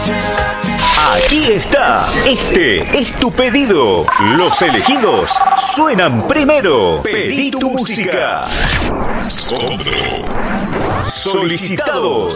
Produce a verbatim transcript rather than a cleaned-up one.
Aquí está. Este es tu pedido. Los elegidos suenan primero. Pedí tu música. Solicitados